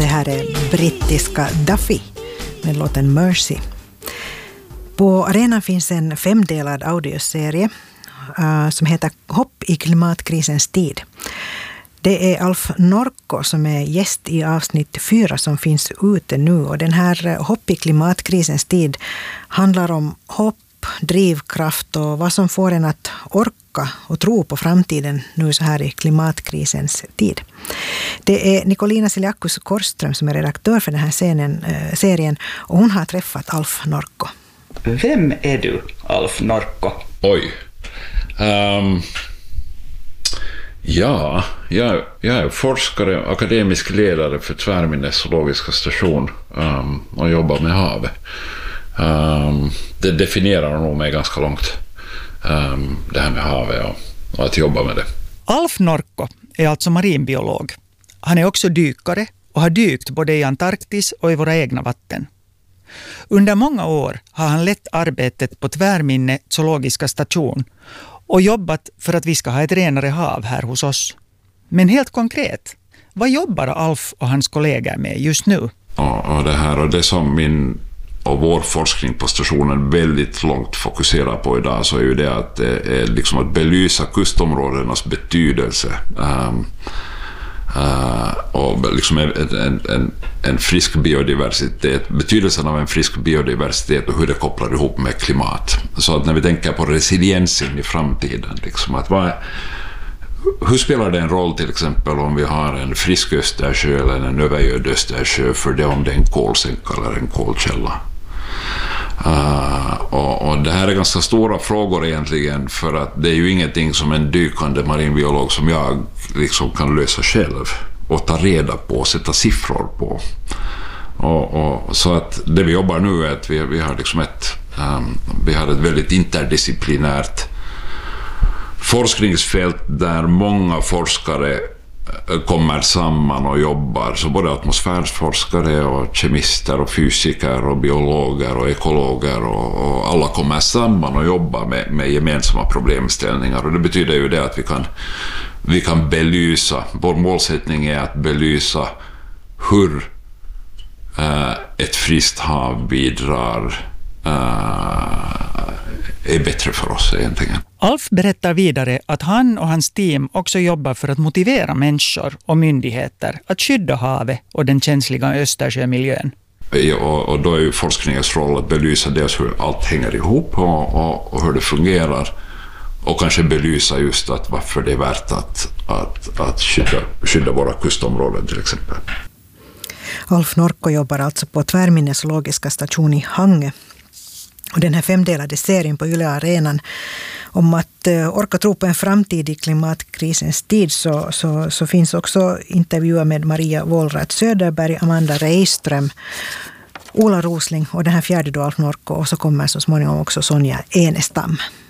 här är brittiska Duffy med låten Mercy. På arenan finns en 5-delad audioserie som heter Hopp i klimatkrisens tid. Det är Alf Norkko som är gäst i avsnitt 4 som finns ute nu. Och den här Hopp i klimatkrisens tid handlar om hopp, drivkraft och vad som får en att orka och tro på framtiden nu så här i klimatkrisens tid. Det är Nicolina Siliakus Korström som är redaktör för den här serien och hon har träffat Alf Norkko. Vem är du, Alf Norkko? Oj. Ja, jag är forskare, akademisk ledare för Tvärminnes zoologiska station och jobbar med havet. Det definierar nog mig ganska långt, det här med havet och att jobba med det. Alf Norkko är alltså marinbiolog. Han är också dykare och har dykt både i Antarktis och i våra egna vatten. Under många år har han lett arbetet på Tvärminne zoologiska station och jobbat för att vi ska ha ett renare hav här hos oss. Men helt konkret, vad jobbar Alf och hans kollegor med just nu? Och det här och det som min och vår forskning på stationen väldigt långt fokuserar på idag, så är ju det att, liksom att belysa kustområdenas betydelse och liksom en frisk biodiversitet, betydelsen av en frisk biodiversitet och hur det kopplar ihop med klimat. Så att när vi tänker på resiliensen i framtiden, liksom att hur spelar det en roll till exempel om vi har en frisk Östersjö eller en övergödd Östersjö för det om det är en kolsänka eller en kolkälla? Och det här är ganska stora frågor egentligen, för att det är ju ingenting som en dykande marinbiolog som jag liksom kan lösa själv och ta reda på och sätta siffror på. Och så att det vi jobbar nu är att vi har liksom vi har ett väldigt interdisciplinärt forskningsfält där många forskare kommer samman och jobbar, så både atmosfärsforskare och kemister och fysiker och biologer och ekologer och alla kommer samman och jobbar med gemensamma problemställningar. Och det betyder ju det att vi kan belysa, vår målsättning är att belysa hur ett friskt hav bidrar är bättre för oss egentligen. Alf berättar vidare att han och hans team också jobbar för att motivera människor och myndigheter att skydda havet och den känsliga Östersjömiljön. Och då är ju forskningens roll att belysa dels hur allt hänger ihop och hur det fungerar, och kanske belysa just att varför det är värt att skydda våra kustområden till exempel. Alf Norkko jobbar alltså på Tvärminne zoologiska station i Hangö. Och den här 5-delade serien på Yle Arenan om att orka tro på en framtid i klimatkrisens tid så finns också intervjuer med Maria Wohlrath Söderberg, Amanda Reiström, Ola Rosling och den här 4:e då Alf Norkko, och så kommer så småningom också Sonja Enestam.